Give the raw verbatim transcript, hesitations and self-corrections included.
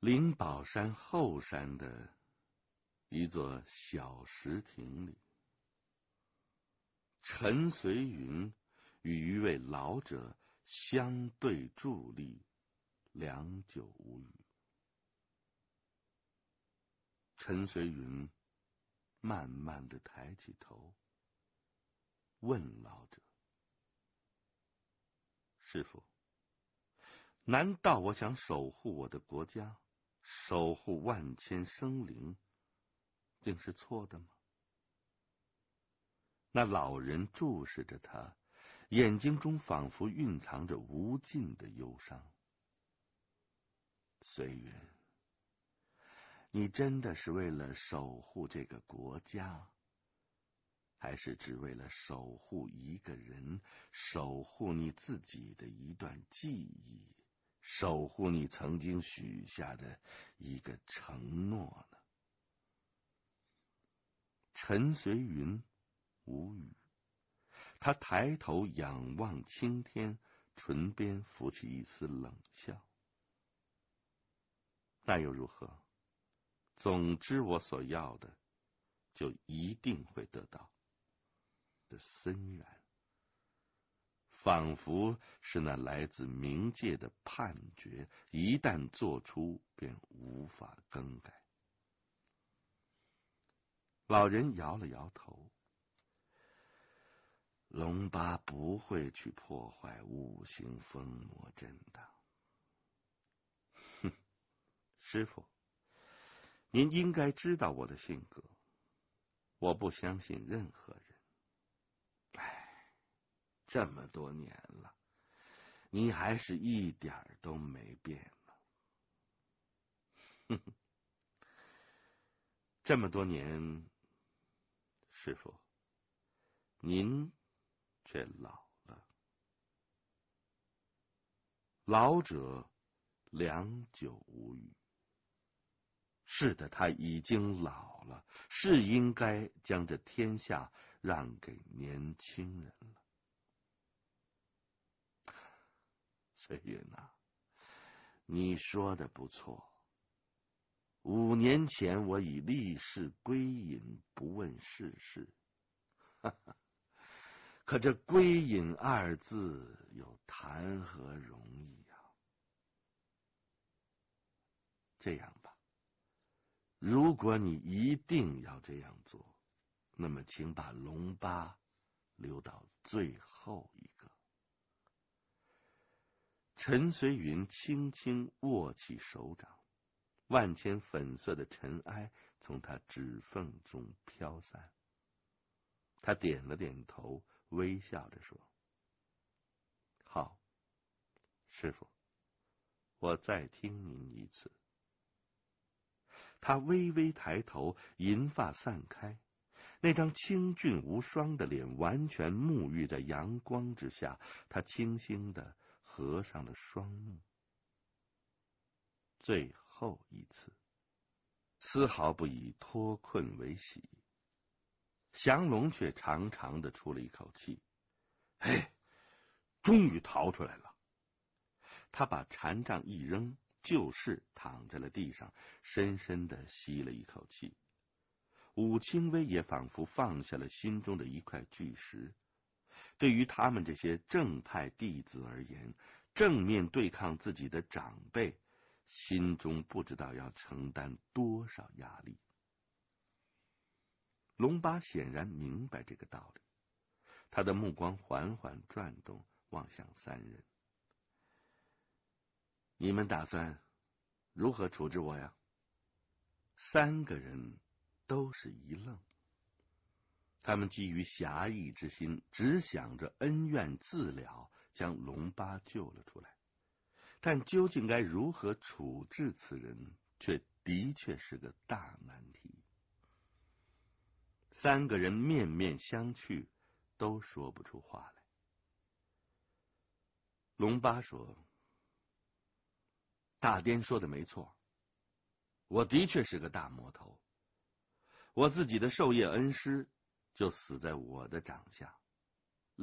灵宝山后山的一座小石亭里，陈随云与一位老者相对伫立，良久无语。陈随云慢慢地抬起头，问老者：“师父，难道我想守护我的国家，守护万千生灵，竟是错的吗？”那老人注视着他，眼睛中仿佛蕴藏着无尽的忧伤。随云，你真的是为了守护这个国家，还是只为了守护一个人，守护你自己的一段记忆，守护你曾经许下的一个承诺呢？陈随云无语，他抬头仰望青天，唇边浮起一丝冷笑。那又如何？总之我所要的就一定会得到。的森然，仿佛是那来自冥界的判决，一旦做出便无法更改。老人摇了摇头，龙八不会去破坏五行封魔阵的。哼，师父，您应该知道我的性格，我不相信任何人。唉，这么多年了，你还是一点都没变呢。哼哼，这么多年，师父，您却老了。老者良久无语。是的，他已经老了，是应该将这天下让给年轻人了。随云啊，你说的不错。五年前我已立誓归隐，不问世事。哈哈，可这归隐二字又谈何容易啊！这样吧，如果你一定要这样做，那么请把龙八留到最后一个。陈随云轻轻握起手掌，万千粉色的尘埃从他指缝中飘散。他点了点头，微笑着说：“好，师父，我再听您一次。”他微微抬头，银发散开，那张清俊无双的脸完全沐浴在阳光之下。他轻轻地合上了双目。最后一次，丝毫不以脱困为喜。降龙却长长的出了一口气，哎，终于逃出来了。他把禅杖一扔，就是躺在了地上，深深的吸了一口气。武清微也仿佛放下了心中的一块巨石。对于他们这些正派弟子而言，正面对抗自己的长辈，心中不知道要承担多少压力。龙八显然明白这个道理，他的目光缓缓转动，望向三人：“你们打算如何处置我呀？”三个人都是一愣，他们基于侠义之心，只想着恩怨自了，将龙八救了出来。但究竟该如何处置此人，却的确是个大难题。三个人面面相觑，都说不出话来。龙八说：“大颠说的没错，我的确是个大魔头。我自己的授业恩师就死在我的掌下，